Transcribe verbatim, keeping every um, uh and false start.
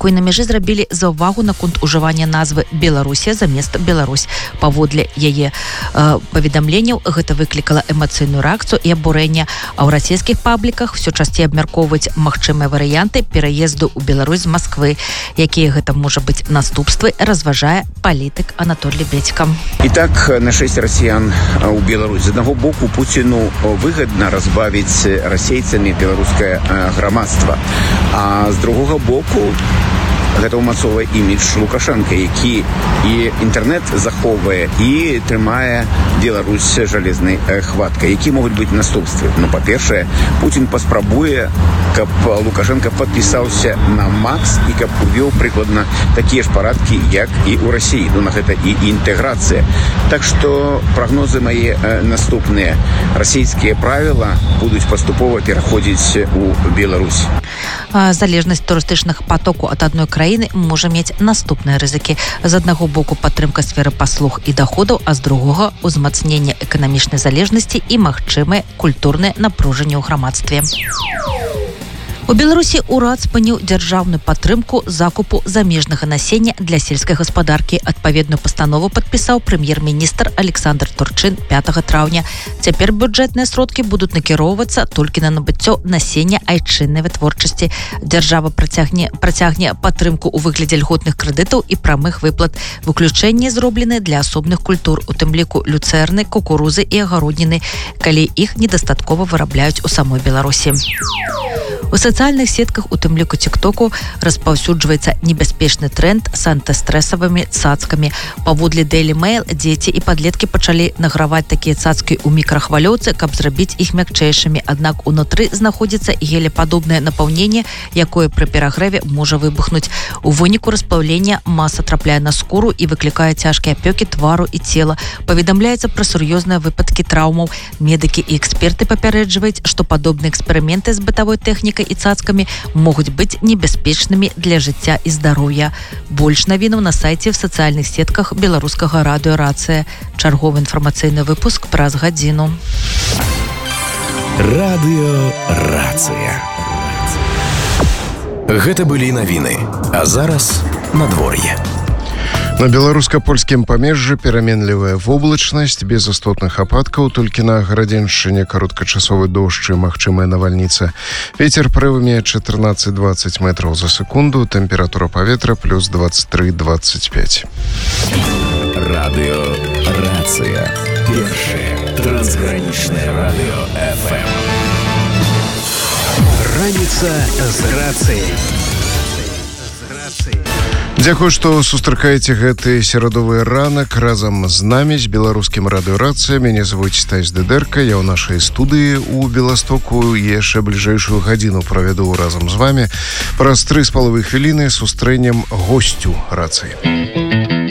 якой на мяжы зрабілі заўвагу наконт ужывання назвы Беларусія замест Беларусь. Паводле яе э, паведамленняў гэта выклікала эмацыйную рэакцыю і абурэнне, а ў расійскіх пабліках все часцей абмяркоўваюць магчымыя варыянты пераезду ў Беларусь з Масквы. Якія гэта можа быць наступствы, разважае палітык Анатолий Бедько. Итак, нашествие россиян у Беларусь. С одного боку, Путину выгодно разбавить российцами белорусское громадство, а с другого боку, гэта ўмацоўвае імідж Лукашенко, які і інтэрнэт захоўвае і трымае Беларусь жалезнай хваткай. Які могуць быць наступствы? Ну, па-першае, Путін паспрабуе, каб Лукашенко падпісаўся на МАКС і каб увёў прыкладна такія ж парадкі, як і ў Расіі. Ну, на гэта і інтэграцыя. Так што прагнозы мае наступныя. Расійскія правіла будуць паступова пераходзіць у Беларусь. Залежнасць турыстычных потокаў ад адной краіны можа мець наступныя рызыкі. З аднаго боку падтрымка сферы паслуг і доходаў, а з другога ўзмацненне эканамічнай залежнасці і магчымае культурнае напружанне ў грамадстве. У Беларусі ўрад спыніў дзяржаўную падтрымку закупу замежнага насення для сельскай гаспадаркі. Адпаведную пастанову падпісаў прэм'ер-міністр Александр Турчын пятага траўня. Цяпер бюджэтныя сродкі будуць накіроўвацца толькі на набыццё насення айчыннай вытворчасці. Дзяржава працягне, працягне падтрымку ў выглядзе льготных крэдытаў і прамых выплат. Выключэнні зроблены для асобных культур, у тым ліку люцэрны, кукурузы і агародніны, калі іх недастаткова вырабляюць у самой Беларусі. У сацыяльных сетках, у тым ліку тик-току, распаўсюджваецца небяспечны тренд з антыстрэсавымі цацкамі. Паводле Daily Mail, дзеці і падлеткі пачалі награваць такія цацкі ў мікрахвалёўцы, каб зрабіць іх мякчэйшымі. Аднак унутры знаходзіцца гелепадобнае напаўненне, якое пры перагрэве можа выбухнуць. У выніку расплаўлення маса трапляе на скуру і выклікае цяжкія апёкі твару і цела. Паведамляецца пра сур'ёзныя выпадкі траўмаў. Медыкі і эксперты папярэджваюць, што падобныя эксперыменты з бытавой тэхнікай і цацкамі могуць быць небяспечнымі для жыцця і здароўя. Больш навінаў на сайце в сацыяльных сетках беларускага радыё «Рацыя». Чарговы інфармацыйны выпуск праз гадзіну. Радыё «Рацыя». Гэта былі навіны, а зараз надвор'е. На беларуска-польскім памежжы пераменлівая воблачнасць, без істотных ападкаў, толькі на Гарадзеншчыне кароткачасовы дождж і магчымая навальніца. Вецер парывамі чатырнаццаць-дваццаць метраў за секунду, тэмпература паветра плюс двадцать три двадцать пять. Радыё «Рацыя». Першае трансгранічнае радыё эф эм. Раніца з рацыяй. Дзякую, што сустракаеце гэты серадовы ранак разам з намі, з беларускім радыё «Рацыя». Мяне звуць Стась Дыдэрка, я ў нашай студыі ў Беластоку і яшчэ бліжэйшую гадзіну правяду разам з вамі. Праз тры з паловай хвіліны сустрэнем госцю «Рацыі».